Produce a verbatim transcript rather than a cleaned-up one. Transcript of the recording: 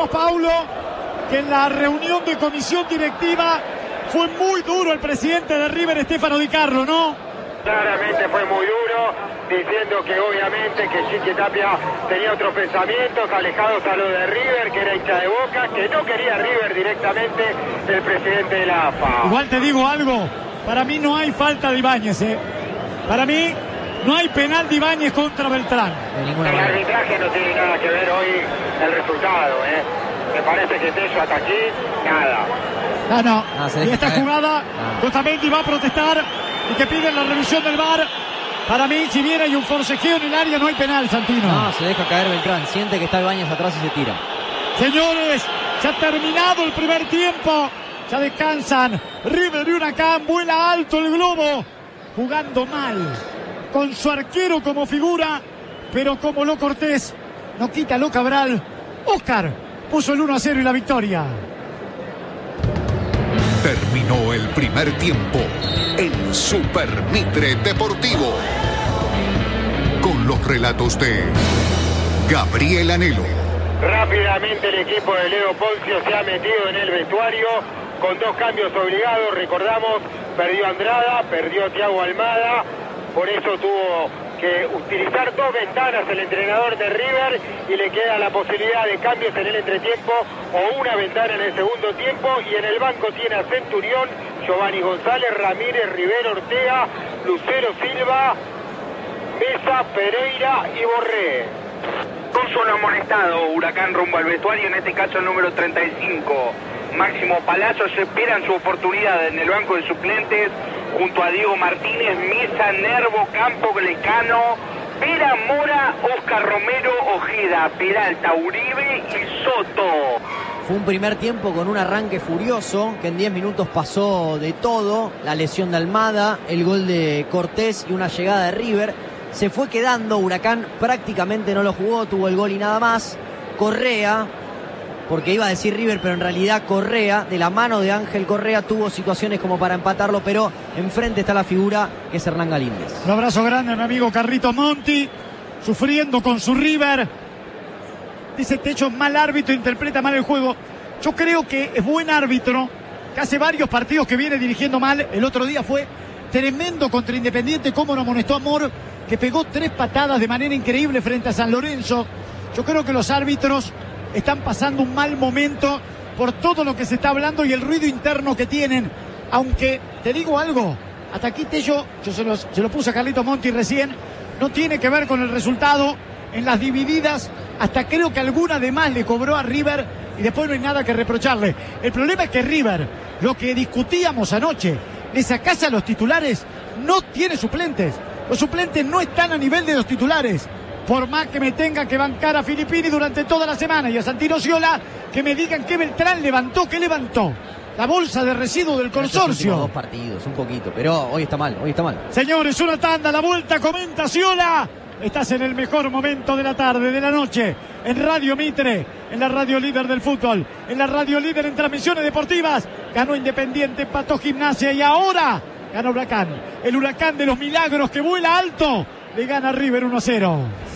Recordemos, Paulo, que en la reunión de comisión directiva fue muy duro el presidente de River, Stefano Di Carlo, ¿no? Claramente fue muy duro, diciendo que obviamente que Chiqui Tapia tenía otros pensamientos alejados a lo de River, que era hincha de Boca, que no quería River directamente el presidente de la A F A. Igual te digo algo, para mí no hay falta de Ibáñez, ¿eh? Para mí no hay penal de Ibáñez contra Beltrán. El arbitraje no tiene nada que ver hoy el resultado, ¿eh? Me parece que Tello hasta aquí, nada. Ah, no, no y esta caer. jugada, ah. justamente va a protestar y que piden la revisión del V A R. Para mí, si bien hay un forcejeo en el área, no hay penal, Santino. No, se deja caer Beltrán, siente que está Ibáñez atrás y se tira. Señores, se ha terminado el primer tiempo, ya descansan River y Huracán, vuela alto el globo, jugando mal, con su arquero como figura, pero como Lo Cortés, no quita Lo Cabral. Oscar puso el uno a cero y la victoria. Terminó el primer tiempo en Super Mitre Deportivo, con los relatos de Gabriel Anhelo. Rápidamente el equipo de Leo Poncio se ha metido en el vestuario con dos cambios obligados. Recordamos, perdió Andrada, perdió Thiago Almada, por eso tuvo que utilizar dos ventanas el entrenador de River y le queda la posibilidad de cambios en el entretiempo o una ventana en el segundo tiempo. Y en el banco tiene a Centurión, Giovanni González, Ramírez, Rivero, Ortega, Lucero Silva, Mesa, Pereira y Borré. Con solo amonestado, Huracán rumbo al vestuario, en este caso el número treinta y cinco. Máximo Palazzo, se esperan su oportunidad en el banco de suplentes junto a Diego Martínez, Mesa, Nervo, Campo, Lecano, Pera, Mora, Oscar Romero, Ojeda, Peralta, Uribe y Soto. Fue un primer tiempo con un arranque furioso, que en diez minutos pasó de todo, la lesión de Almada, el gol de Cortés y una llegada de River. Se fue quedando, Huracán prácticamente no lo jugó, tuvo el gol y nada más. Correa, porque iba a decir River, pero en realidad Correa, de la mano de Ángel Correa, tuvo situaciones como para empatarlo, pero enfrente está la figura que es Hernán Galíndez. Un abrazo grande a mi amigo Carlitos Monti, sufriendo con su River. Dice Techo, mal árbitro, interpreta mal el juego. Yo creo que es buen árbitro, que hace varios partidos que viene dirigiendo mal. El otro día fue tremendo contra Independiente, cómo lo amonestó Amor, que pegó tres patadas de manera increíble frente a San Lorenzo. Yo creo que los árbitros están pasando un mal momento por todo lo que se está hablando y el ruido interno que tienen. Aunque, te digo algo, hasta aquí Tello, yo se, los, se lo puse a Carlitos Monti recién, no tiene que ver con el resultado. En las divididas, hasta creo que alguna de más le cobró a River y después no hay nada que reprocharle. El problema es que River, lo que discutíamos anoche, le sacás a los titulares, no tiene suplentes. Los suplentes no están a nivel de los titulares. Por más que me tengan que bancar a Filippini durante toda la semana y a Santino Sciola, que me digan que Beltrán levantó, ¿qué levantó? La bolsa de residuos del consorcio. Dos partidos, un poquito, pero hoy está mal, hoy está mal. Señores, una tanda, la vuelta, comenta Sciola. Estás en el mejor momento de la tarde, de la noche, en Radio Mitre, en la radio líder del fútbol, en la radio líder en transmisiones deportivas. Ganó Independiente, empató Gimnasia y ahora gana Huracán. El Huracán de los milagros que vuela alto, le gana a River uno a cero.